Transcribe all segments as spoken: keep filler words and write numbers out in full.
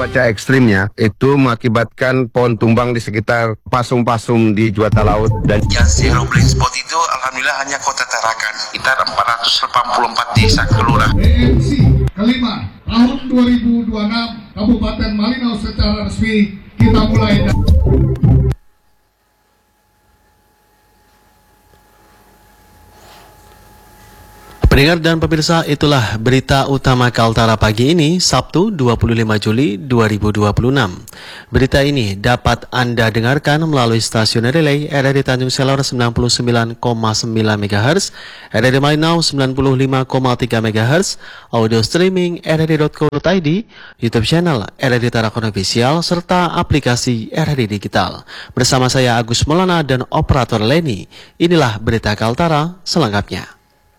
Cuaca ekstrimnya itu mengakibatkan pohon tumbang di sekitar pasung-pasung di Juwata Laut. Dan yang zero blind spot itu alhamdulillah hanya Kota Tarakan, sekitar empat ratus delapan puluh empat desa kelurahan. E M C kelima tahun dua ribu dua puluh enam Kabupaten Malinau secara resmi kita mulai. Pendengar dan pemirsa, itulah berita utama Kaltara pagi ini, Sabtu dua puluh lima Juli dua ribu dua puluh enam. Berita ini dapat Anda dengarkan melalui stasiun relay R R I Tanjung Selor sembilan puluh sembilan koma sembilan megahertz, R R I Malinau sembilan puluh lima koma tiga megahertz, audio streaming r r i dot co dot i d, YouTube channel R R I Tarakan Official, serta aplikasi R R I Digital. Bersama saya Agus Maulana dan operator Leni, inilah berita Kaltara selengkapnya.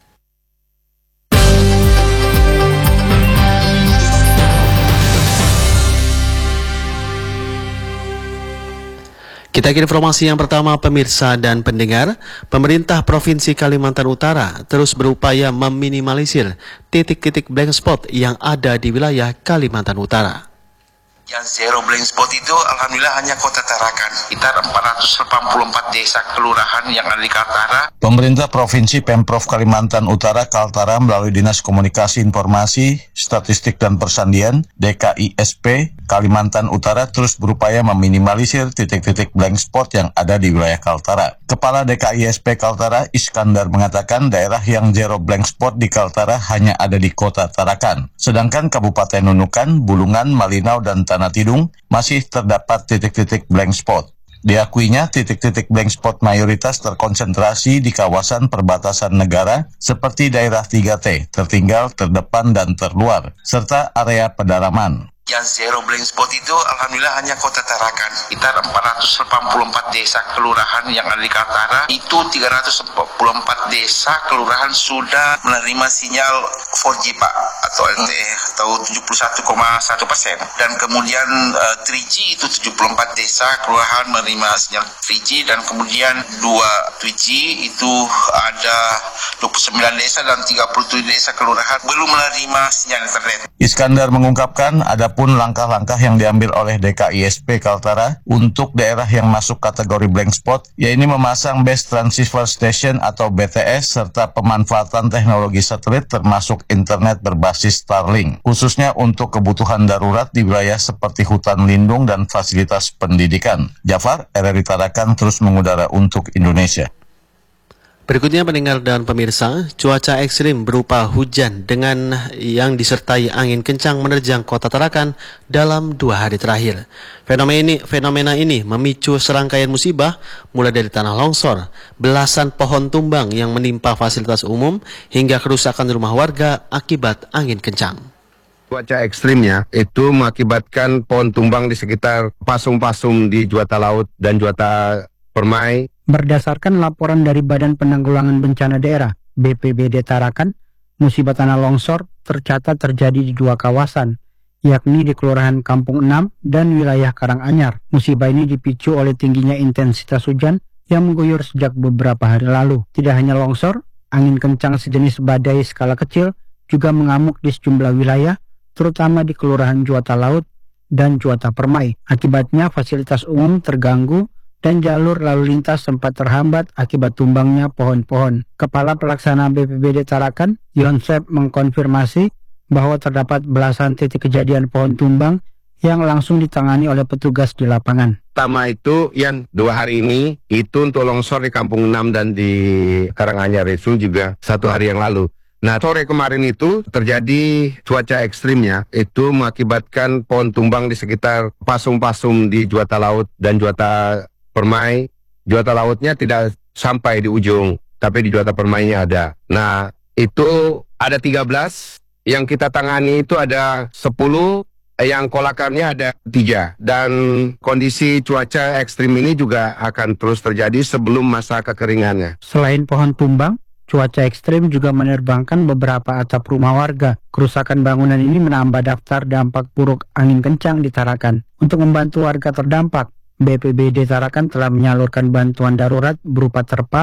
Kita ke informasi yang pertama, pemirsa dan pendengar. Pemerintah Provinsi Kalimantan Utara terus berupaya meminimalisir titik-titik blank spot yang ada di wilayah Kalimantan Utara. Yang zero blind spot itu alhamdulillah hanya Kota Tarakan, sekitar empat ratus delapan puluh empat desa kelurahan yang ada di Kaltara. Pemerintah Provinsi Pemprov Kalimantan Utara Kaltara melalui Dinas Komunikasi Informasi, Statistik dan Persandian D K I S P Kalimantan Utara terus berupaya meminimalisir titik-titik blank spot yang ada di wilayah Kaltara. Kepala D K I S P Kaltara Iskandar mengatakan daerah yang zero blank spot di Kaltara hanya ada di Kota Tarakan. Sedangkan Kabupaten Nunukan, Bulungan, Malinau, dan Tanah Tidung masih terdapat titik-titik blank spot. Diakuinya titik-titik blank spot mayoritas terkonsentrasi di kawasan perbatasan negara seperti daerah tiga T, tertinggal, terdepan, dan terluar, serta area pedalaman. Yang zero blind spot itu alhamdulillah hanya Kota Tarakan, sekitar empat ratus delapan puluh empat desa kelurahan yang ada di Kaltara. Itu tiga ratus empat puluh empat desa kelurahan sudah menerima sinyal empat G Pak atau L T E atau tujuh puluh satu koma satu persen, dan kemudian uh, tiga G itu tujuh puluh empat desa kelurahan menerima sinyal tiga G, dan kemudian dua dua G itu ada dua puluh sembilan desa dan tiga puluh tujuh desa kelurahan belum menerima sinyal internet. Iskandar mengungkapkan ada pun langkah-langkah yang diambil oleh D K I S P Kaltara untuk daerah yang masuk kategori blank spot, yaitu memasang Base Transceiver Station atau B T S serta pemanfaatan teknologi satelit termasuk internet berbasis Starlink, khususnya untuk kebutuhan darurat di wilayah seperti hutan lindung dan fasilitas pendidikan. Jafar, R R I Tarakan terus mengudara untuk Indonesia. Berikutnya pendengar dan pemirsa, cuaca ekstrim berupa hujan dengan yang disertai angin kencang menerjang Kota Tarakan dalam dua hari terakhir. Fenomena ini, fenomena ini memicu serangkaian musibah mulai dari tanah longsor, belasan pohon tumbang yang menimpa fasilitas umum, hingga kerusakan rumah warga akibat angin kencang. Cuaca ekstrimnya itu mengakibatkan pohon tumbang di sekitar pasung-pasung di Juwata Laut dan Juwata Permai. Berdasarkan laporan dari Badan Penanggulangan Bencana Daerah B P B D Tarakan, musibah tanah longsor tercatat terjadi di dua kawasan, yakni di Kelurahan Kampung enam dan wilayah Karanganyar. Musibah ini dipicu oleh tingginya intensitas hujan yang mengguyur sejak beberapa hari lalu. Tidak hanya longsor, angin kencang sejenis badai skala kecil juga mengamuk di sejumlah wilayah, terutama di Kelurahan Juwata Laut dan Juwata Permai. Akibatnya fasilitas umum terganggu dan jalur lalu lintas sempat terhambat akibat tumbangnya pohon-pohon. Kepala Pelaksana B P B D Tarakan, Yonsep, mengkonfirmasi bahwa terdapat belasan titik kejadian pohon tumbang yang langsung ditangani oleh petugas di lapangan. Pertama itu yang dua hari ini itu untuk longsor di Kampung enam dan di Karanganyar itu juga satu hari yang lalu. Nah, sore kemarin itu terjadi cuaca ekstrimnya itu mengakibatkan pohon tumbang di sekitar pasung-pasung di Juwata Laut dan Juwata Permai. Juwata Lautnya tidak sampai di ujung, tapi di Juwata Permainya ada. Nah, itu ada tiga belas, yang kita tangani itu ada sepuluh, yang kolakarnya ada tiga. Dan kondisi cuaca ekstrim ini juga akan terus terjadi sebelum masa kekeringannya. Selain pohon tumbang, cuaca ekstrim juga menerbangkan beberapa atap rumah warga. Kerusakan bangunan ini menambah daftar dampak buruk angin kencang di Tarakan. Untuk membantu warga terdampak, B P B D Tarakan telah menyalurkan bantuan darurat berupa terpal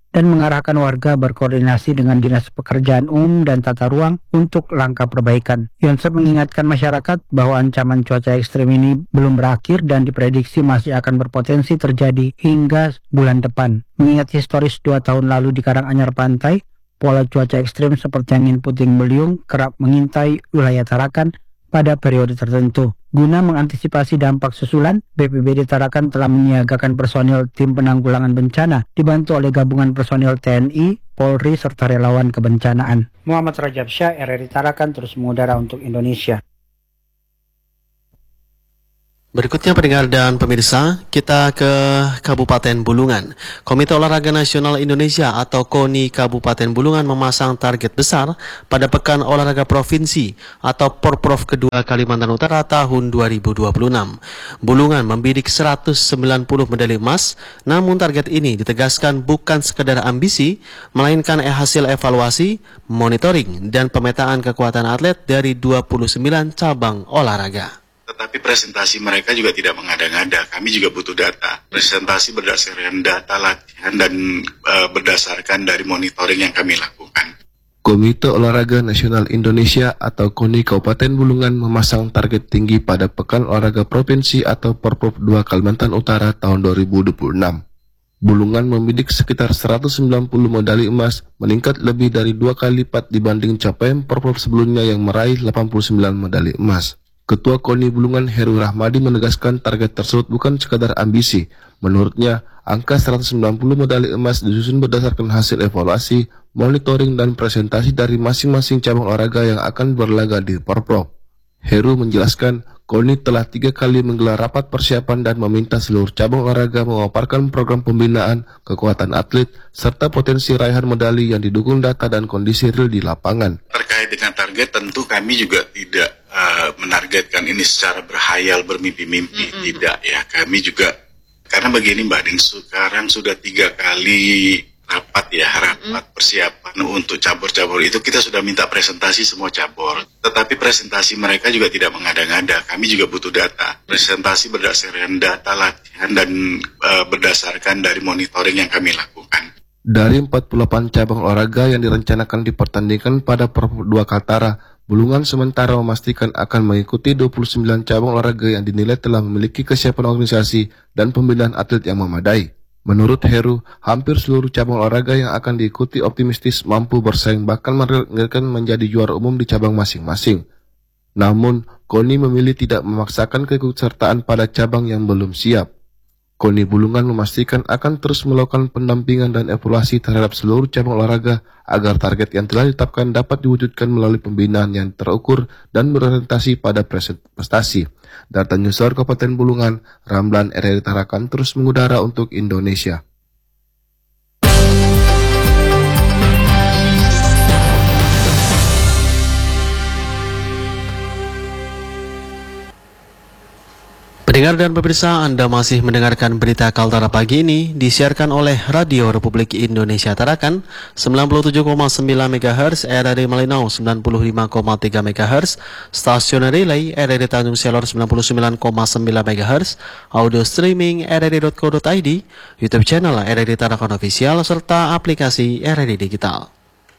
dan mengarahkan warga berkoordinasi dengan Dinas Pekerjaan Umum dan Tata Ruang untuk langkah perbaikan. Yonsep mengingatkan masyarakat bahwa ancaman cuaca ekstrim ini belum berakhir dan diprediksi masih akan berpotensi terjadi hingga bulan depan. Mengingat historis dua tahun lalu di Karanganyar Pantai, pola cuaca ekstrim seperti angin puting beliung kerap mengintai wilayah Tarakan pada periode tertentu. Guna mengantisipasi dampak susulan, B P B D Tarakan telah menyiagakan personil tim penanggulangan bencana dibantu oleh gabungan personil T N I, Polri, serta relawan kebencanaan. Muhammad Rajab Syah, R R I Tarakan, terus mengudara untuk Indonesia. Berikutnya pendengar dan pemirsa, kita ke Kabupaten Bulungan. Komite Olahraga Nasional Indonesia atau KONI Kabupaten Bulungan memasang target besar pada Pekan Olahraga Provinsi atau Porprov kedua Kalimantan Utara tahun dua ribu dua puluh enam. Bulungan membidik seratus sembilan puluh medali emas, namun target ini ditegaskan bukan sekedar ambisi, melainkan hasil evaluasi, monitoring, dan pemetaan kekuatan atlet dari dua puluh sembilan cabang olahraga. Tetapi presentasi mereka juga tidak mengada-ngada. Kami juga butuh data. Presentasi berdasarkan data latihan dan e, berdasarkan dari monitoring yang kami lakukan. Komite Olahraga Nasional Indonesia atau KONI Kabupaten Bulungan memasang target tinggi pada Pekan Olahraga Provinsi atau Porprov dua Kalimantan Utara tahun dua ribu dua puluh enam. Bulungan membidik sekitar seratus sembilan puluh medali emas, meningkat lebih dari dua kali lipat dibanding capaian Porprov sebelumnya yang meraih delapan puluh sembilan medali emas. Ketua KONI Bulungan Heru Rahmadi menegaskan target tersebut bukan sekadar ambisi. Menurutnya, angka seratus sembilan puluh medali emas disusun berdasarkan hasil evaluasi, monitoring, dan presentasi dari masing-masing cabang olahraga yang akan berlaga di Porprov. Heru menjelaskan, KONI telah tiga kali menggelar rapat persiapan dan meminta seluruh cabang olahraga memaparkan program pembinaan, kekuatan atlet, serta potensi raihan medali yang didukung data dan kondisi real di lapangan. Terkait dengan target, tentu kami juga tidak uh, menargetkan ini secara berhayal, bermimpi-mimpi. Mm-hmm. Tidak ya, kami juga, karena begini Mbak Ding, sekarang sudah tiga kali rapat ya, rapat mm-hmm. persiapan untuk cabur-cabur itu kita sudah minta presentasi semua cabur. Tetapi presentasi mereka juga tidak mengada-ngada. Kami juga butuh data. Presentasi berdasarkan data latihan dan uh, berdasarkan dari monitoring yang kami lakukan. Dari empat puluh delapan cabang olahraga yang direncanakan dipertandingkan pada Porprov dua Kaltara, Bulungan sementara memastikan akan mengikuti dua puluh sembilan cabang olahraga yang dinilai telah memiliki kesiapan organisasi dan pembinaan atlet yang memadai. Menurut Heru, hampir seluruh cabang olahraga yang akan diikuti optimistis mampu bersaing bahkan menargetkan menjadi juara umum di cabang masing-masing. Namun, KONI memilih tidak memaksakan keikutsertaan pada cabang yang belum siap. KONI Bulungan memastikan akan terus melakukan pendampingan dan evaluasi terhadap seluruh cabang olahraga agar target yang telah ditetapkan dapat diwujudkan melalui pembinaan yang terukur dan berorientasi pada prestasi. Data Newsor Kabupaten Bulungan, Ramlan R R I Tarakan terus mengudara untuk Indonesia. Pendengar dan pemirsa, Anda masih mendengarkan berita Kaltara pagi ini disiarkan oleh Radio Republik Indonesia Tarakan sembilan puluh tujuh koma sembilan megahertz, R R I Malinau sembilan puluh lima koma tiga megahertz, stasiun relay R R I Tanjung Selor sembilan puluh sembilan koma sembilan megahertz, audio streaming r r i dot co dot i d, YouTube channel R R I Tarakan Official, serta aplikasi R R I Digital.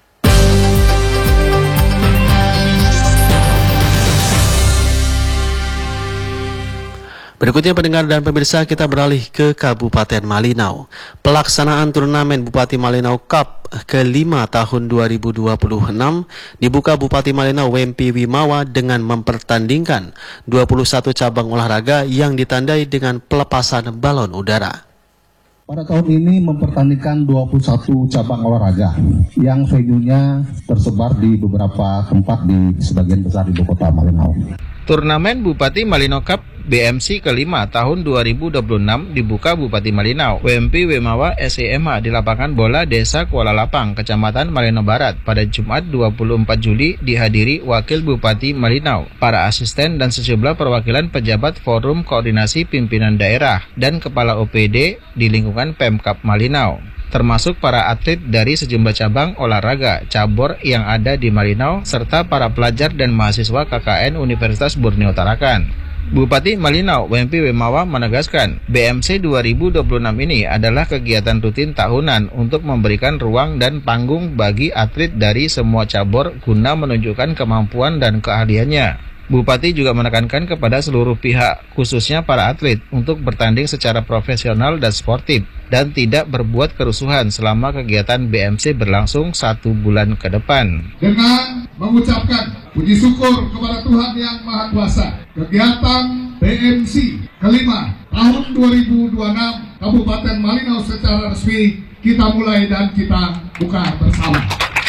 Berikutnya pendengar dan pemirsa, kita beralih ke Kabupaten Malinau. Pelaksanaan turnamen Bupati Malinau Cup kelima tahun dua ribu dua puluh enam dibuka Bupati Malinau W M P Wimawa dengan mempertandingkan dua puluh satu cabang olahraga yang ditandai dengan pelepasan balon udara. Pada tahun ini mempertandingkan dua puluh satu cabang olahraga yang venue-nya tersebar di beberapa tempat di sebagian besar di Ibu Kota Malinau. Turnamen Bupati Malinau Cup B M C kelima tahun dua ribu dua puluh enam dibuka Bupati Malinau W M P Wimawa S E M A di lapangan bola Desa Kuala Lapang, Kecamatan Malinau Barat pada Jumat dua puluh empat Juli dihadiri Wakil Bupati Malinau, para asisten dan sejumlah perwakilan pejabat Forum Koordinasi Pimpinan Daerah dan Kepala O P D di lingkungan Pemkab Malinau, termasuk para atlet dari sejumlah cabang olahraga cabur yang ada di Malinau serta para pelajar dan mahasiswa K K N Universitas Borneo Tarakan. Bupati Malinau, W M P Wemawa menegaskan, B M C dua ribu dua puluh enam ini adalah kegiatan rutin tahunan untuk memberikan ruang dan panggung bagi atlet dari semua cabur guna menunjukkan kemampuan dan keahliannya. Bupati juga menekankan kepada seluruh pihak, khususnya para atlet, untuk bertanding secara profesional dan sportif, dan tidak berbuat kerusuhan selama kegiatan B M C berlangsung satu bulan ke depan. Dengan mengucapkan puji syukur kepada Tuhan Yang Maha Kuasa, kegiatan B M C kelima tahun dua ribu dua puluh enam Kabupaten Malinau secara resmi kita mulai dan kita buka bersama.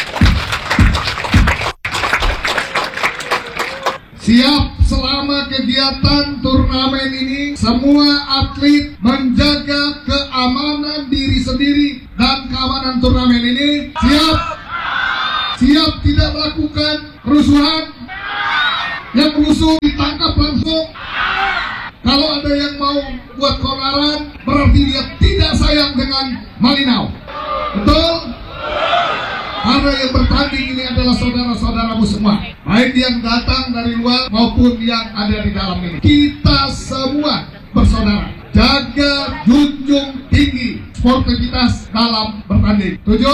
Siap selama kegiatan turnamen ini, semua atlet menjaga keamanan diri sendiri dan keamanan turnamen ini. Siap? Siap tidak melakukan kerusuhan? Yang merusuh ditangkap langsung. Kalau ada yang mau buat konaran, berarti dia tidak sayang dengan Malinau. Betul? Karena yang bertanding ini adalah saudara-saudaramu semua, baik yang datang dari luar maupun yang ada di dalam ini. Kita semua bersaudara. Jaga junjung tinggi sportivitas dalam bertanding. Setuju?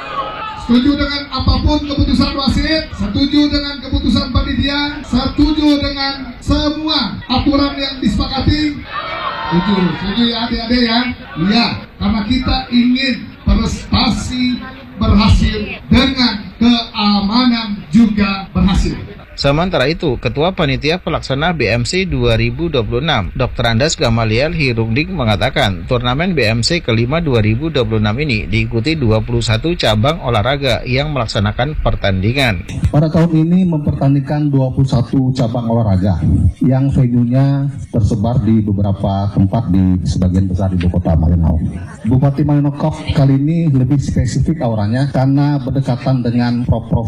Setuju dengan apapun keputusan wasit? Setuju dengan keputusan panitia? Setuju dengan semua aturan yang disepakati? Setuju, setuju ya adik-adik ya? Iya, karena kita ingin prestasi berhasil dengan keamanan juga berhasil. Sementara itu, Ketua Panitia Pelaksana B M C dua ribu dua puluh enam, Doktor Andas Gamaliel Hirungdik mengatakan, turnamen B M C kelima dua ribu dua puluh enam ini diikuti dua puluh satu cabang olahraga yang melaksanakan pertandingan. Pada tahun ini mempertandingkan dua puluh satu cabang olahraga yang venue-nya tersebar di beberapa tempat di sebagian besar di Ibu Kota Malinau. Bupati Malinau Cup kali ini lebih spesifik auranya karena berdekatan dengan Proprov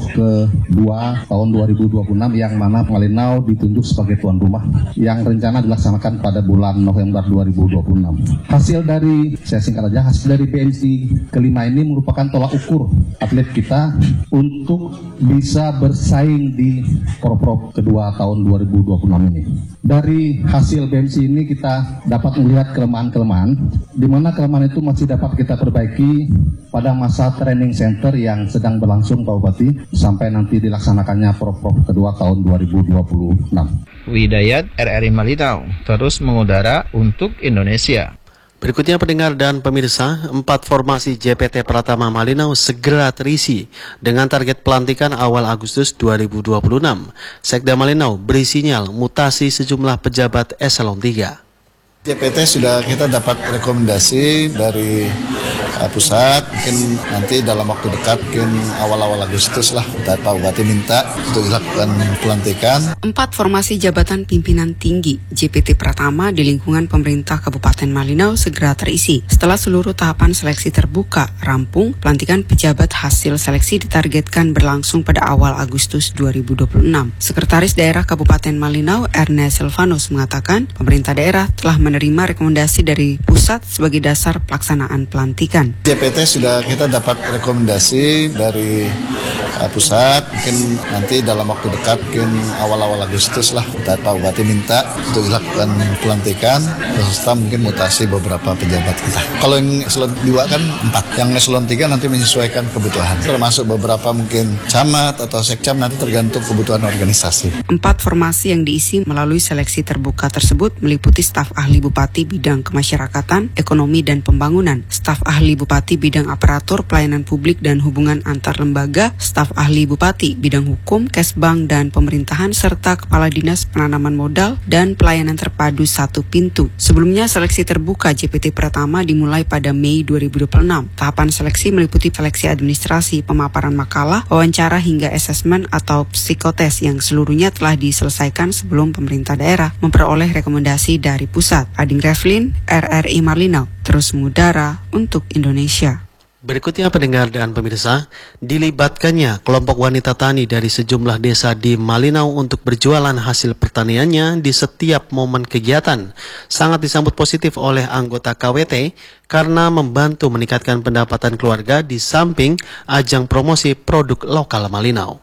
kedua tahun dua ribu dua puluh enam yang mana Malinau ditunjuk sebagai tuan rumah yang rencana dilaksanakan pada bulan November dua ribu dua puluh enam. Hasil dari, saya singkat aja, hasil dari B M C kelima ini merupakan tolak ukur atlet kita untuk bisa bersaing di Proprov kedua tahun dua ribu dua puluh enam ini. Dari hasil B M C ini kita dapat melihat kelemahan-kelemahan, di mana kelemahan itu masih dapat kita perbaiki pada masa training center yang sedang berlangsung Pak Bupati sampai nanti dilaksanakannya Proprov kedua tahun dua ribu dua puluh enam. Widayat R R I Malinau terus mengudara untuk Indonesia. Berikutnya pendengar dan pemirsa, empat formasi J P T Pratama Malinau segera terisi dengan target pelantikan awal Agustus dua ribu dua puluh enam. Sekda Malinau beri sinyal mutasi sejumlah pejabat eselon tiga. J P T sudah kita dapat rekomendasi dari uh, pusat, mungkin nanti dalam waktu dekat, mungkin awal-awal Agustus lah, kita Pak Bupati minta untuk dilakukan pelantikan. Empat formasi jabatan pimpinan tinggi J P T Pratama di lingkungan pemerintah Kabupaten Malinau segera terisi. Setelah seluruh tahapan seleksi terbuka, rampung, pelantikan pejabat hasil seleksi ditargetkan berlangsung pada awal Agustus dua ribu dua puluh enam. Sekretaris Daerah Kabupaten Malinau, Ernest Silvanus, mengatakan pemerintah daerah telah menerima rekomendasi dari pusat sebagai dasar pelaksanaan pelantikan. J P T sudah kita dapat rekomendasi dari uh, pusat, mungkin nanti dalam waktu dekat, mungkin awal-awal Agustus lah, kita Pak Bupati minta untuk dilakukan pelantikan beserta mungkin mutasi beberapa pejabat kita. Kalau yang eselon dua kan empat, yang eselon tiga nanti menyesuaikan kebutuhan, termasuk beberapa mungkin camat atau sekcam, nanti tergantung kebutuhan organisasi. Empat formasi yang diisi melalui seleksi terbuka tersebut meliputi staf ahli Bupati bidang kemasyarakatan, ekonomi dan pembangunan, staf ahli Bupati bidang aparatur, pelayanan publik dan hubungan antar lembaga, staf ahli Bupati bidang hukum, kesbang dan pemerintahan, serta kepala dinas penanaman modal dan pelayanan terpadu satu pintu. Sebelumnya seleksi terbuka J P T Pratama dimulai pada Mei dua ribu dua puluh enam. Tahapan seleksi meliputi seleksi administrasi, pemaparan makalah, wawancara hingga asesmen atau psikotes yang seluruhnya telah diselesaikan sebelum pemerintah daerah memperoleh rekomendasi dari pusat. Ading Revlin, R R I Malinau, terus mengudara untuk Indonesia. Berikutnya pendengar dan pemirsa, dilibatkannya kelompok wanita tani dari sejumlah desa di Malinau untuk berjualan hasil pertaniannya di setiap momen kegiatan sangat disambut positif oleh anggota K W T karena membantu meningkatkan pendapatan keluarga di samping ajang promosi produk lokal Malinau.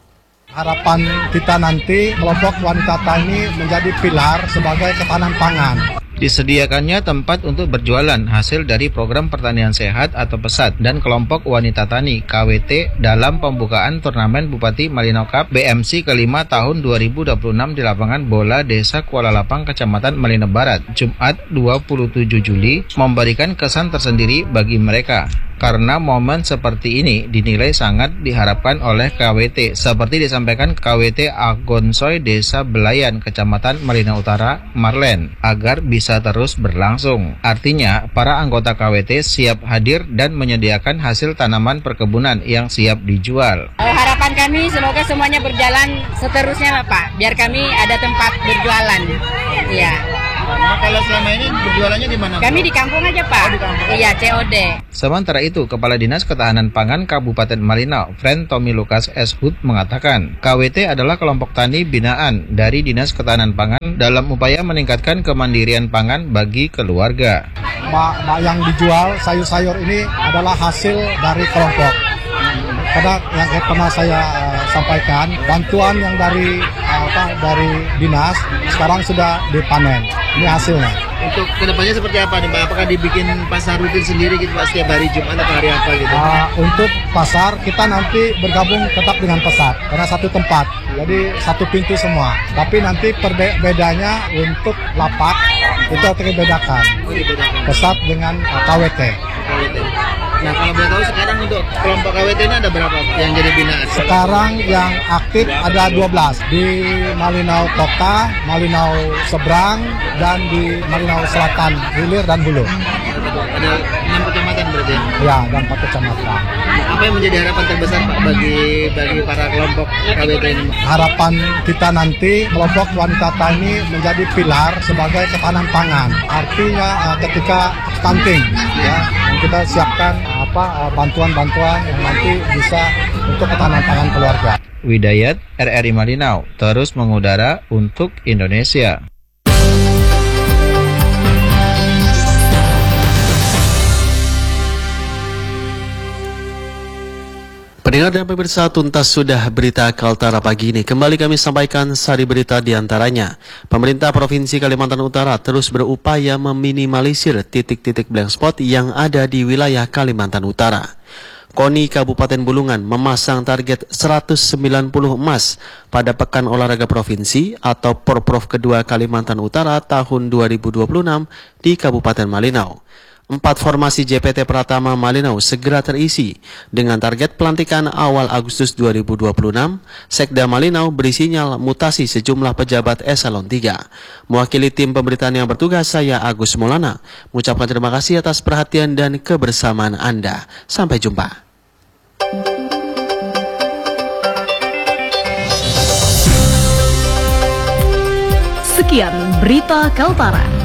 Harapan kita nanti kelompok wanita tani menjadi pilar sebagai ketahanan pangan. Disediakannya tempat untuk berjualan hasil dari program pertanian sehat atau pesat dan kelompok wanita tani K W T dalam pembukaan turnamen Bupati Malino Cup B M C kelima tahun dua ribu dua puluh enam di lapangan bola Desa Kuala Lapang, Kecamatan Malino Barat, Jumat dua puluh tujuh Juli, memberikan kesan tersendiri bagi mereka. Karena momen seperti ini dinilai sangat diharapkan oleh K W T, seperti disampaikan K W T Agonsoy Desa Belayan, Kecamatan Malino Utara, Marlen, agar bisa terus berlangsung. Artinya, para anggota K W T siap hadir dan menyediakan hasil tanaman perkebunan yang siap dijual. Harapan kami semoga semuanya berjalan seterusnya lah Pak, biar kami ada tempat berjualan. Iya. Nah, kalau selama ini berjualannya di mana? Kami di kampung aja Pak. Oh, di kampung. Iya, C O D. Sementara itu, Kepala Dinas Ketahanan Pangan Kabupaten Malino, Friend Tommy Lucas S. Hood, mengatakan K W T adalah kelompok tani binaan dari Dinas Ketahanan Pangan dalam upaya meningkatkan kemandirian pangan bagi keluarga. Mak yang dijual sayur-sayur ini adalah hasil dari kelompok. Karena yang pernah saya uh, sampaikan, bantuan yang dari uh, apa dari dinas sekarang sudah dipanen. Ini hasilnya. Untuk kedepannya seperti apa nih Pak? Apakah dibikin pasar rutin sendiri gitu Pak, setiap hari Jumat atau hari apa gitu? Uh, untuk pasar kita nanti bergabung tetap dengan pesat karena satu tempat, jadi satu pintu semua. Tapi nanti perbedaannya untuk lapak itu akan dibedakan. Oh, dibedakan. Pesat dengan uh, K W T. K W T. Nah, kalau boleh tahu sekarang untuk kelompok K W T ini ada berapa Pak yang jadi binaan? Sekarang yang aktif ada dua belas di Malinau Kota, Malinau Seberang, dan di Malinau Selatan, Hilir dan Hulu. Ada enam kecamatan berarti? Ya, dan empat kecamatan. Apa yang menjadi harapan terbesar Pak bagi bagi para kelompok K W T ini? Harapan kita nanti kelompok wanita tani menjadi pilar sebagai ketahanan pangan. Artinya uh, ketika stunting, ya, kita siapkan apa bantuan-bantuan yang nanti bisa untuk ketahanan pangan keluarga. Widayat, R R I Malinau, terus mengudara untuk Indonesia. Pendengar dan pemirsa, tuntas sudah berita Kaltara pagi ini. Kembali kami sampaikan sari berita diantaranya. Pemerintah Provinsi Kalimantan Utara terus berupaya meminimalisir titik-titik blank spot yang ada di wilayah Kalimantan Utara. KONI Kabupaten Bulungan memasang target seratus sembilan puluh emas pada Pekan Olahraga Provinsi atau Porprov kedua Kalimantan Utara tahun dua ribu dua puluh enam di Kabupaten Malinau. Empat formasi J P T Pratama Malinau segera terisi. Dengan target pelantikan awal Agustus dua ribu dua puluh enam, Sekda Malinau beri sinyal mutasi sejumlah pejabat eselon tiga. Mewakili tim pemberitaan yang bertugas, saya Agus Maulana mengucapkan terima kasih atas perhatian dan kebersamaan Anda. Sampai jumpa. Sekian berita Kaltara.